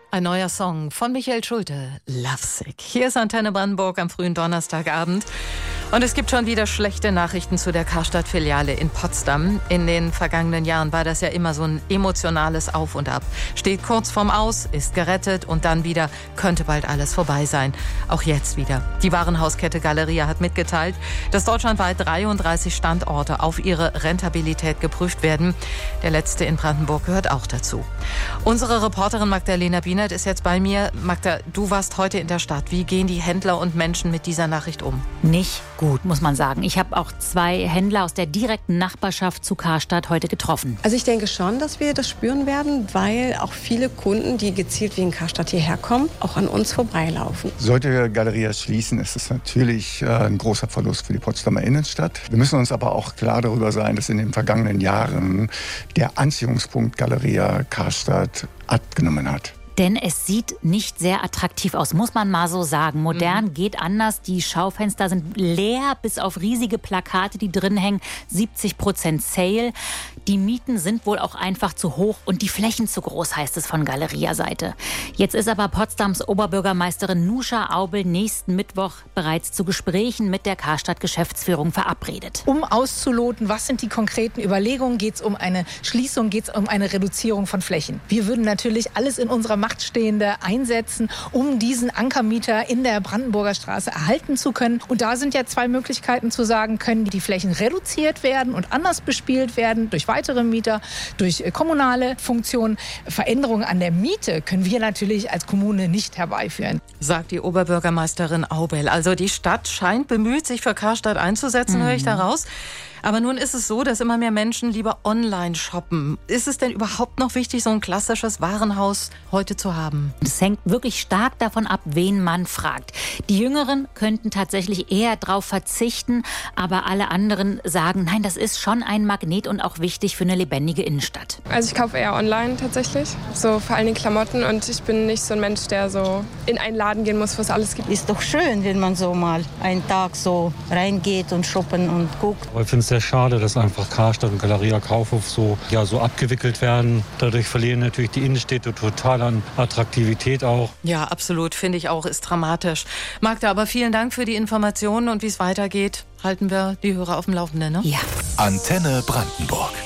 Ein neuer Song von Michael Schulte, Lovesick. Hier ist Antenne Brandenburg am frühen Donnerstagabend. Und es gibt schon wieder schlechte Nachrichten zu der Karstadt-Filiale in Potsdam. In den vergangenen Jahren war das ja immer so ein emotionales Auf und Ab. Steht kurz vorm Aus, ist gerettet und dann wieder könnte bald alles vorbei sein. Auch jetzt wieder. Die Warenhauskette Galeria hat mitgeteilt, dass deutschlandweit 33 Standorte auf ihre Rentabilität geprüft werden. Der letzte in Brandenburg gehört auch dazu. Unsere Reporterin Magdalena Bienert ist jetzt bei mir. Magda, du warst heute in der Stadt. Wie gehen die Händler und Menschen mit dieser Nachricht um? Nicht gut, muss man sagen. Ich habe auch 2 Händler aus der direkten Nachbarschaft zu Karstadt heute getroffen. Also ich denke schon, dass wir das spüren werden, weil auch viele Kunden, die gezielt wegen Karstadt hierher kommen, auch an uns vorbeilaufen. Sollte Galeria schließen, ist es natürlich ein großer Verlust für die Potsdamer Innenstadt. Wir müssen uns aber auch klar darüber sein, dass in den vergangenen Jahren der Anziehungspunkt Galeria Karstadt abgenommen hat. Denn es sieht nicht sehr attraktiv aus, muss man mal so sagen. Modern geht anders. Die Schaufenster sind leer, bis auf riesige Plakate, die drin hängen. 70% Sale. Die Mieten sind wohl auch einfach zu hoch und die Flächen zu groß, heißt es von Galeria-Seite. Jetzt ist aber Potsdams Oberbürgermeisterin Nusha Aubel nächsten Mittwoch bereits zu Gesprächen mit der Karstadt-Geschäftsführung verabredet. Um auszuloten, was sind die konkreten Überlegungen? Geht es um eine Schließung, geht es um eine Reduzierung von Flächen? Wir würden natürlich alles in unserer Macht Stehende einsetzen, um diesen Ankermieter in der Brandenburger Straße erhalten zu können. Und da sind ja 2 Möglichkeiten zu sagen, können die Flächen reduziert werden und anders bespielt werden durch weitere Mieter, durch kommunale Funktionen. Veränderungen an der Miete können wir natürlich als Kommune nicht herbeiführen. Sagt die Oberbürgermeisterin Aubel. Also die Stadt scheint bemüht, sich für Karstadt einzusetzen, höre ich daraus. Aber nun ist es so, dass immer mehr Menschen lieber online shoppen. Ist es denn überhaupt noch wichtig, so ein klassisches Warenhaus heute zu haben? Es hängt wirklich stark davon ab, wen man fragt. Die Jüngeren könnten tatsächlich eher darauf verzichten, aber alle anderen sagen, nein, das ist schon ein Magnet und auch wichtig für eine lebendige Innenstadt. Also ich kaufe eher online tatsächlich, so vor allen Dingen Klamotten, und ich bin nicht so ein Mensch, der so in einen Laden gehen muss, wo es alles gibt. Ist doch schön, wenn man so mal einen Tag so reingeht und shoppen und guckt. Ich finde es sehr schade, dass einfach Karstadt und Galeria Kaufhof so abgewickelt werden. Dadurch verlieren natürlich die Innenstädte total an Attraktivität auch. Ja, absolut, finde ich auch, ist dramatisch. Magda, aber vielen Dank für die Informationen und wie es weitergeht, halten wir die Hörer auf dem Laufenden, ne? Ja. Antenne Brandenburg.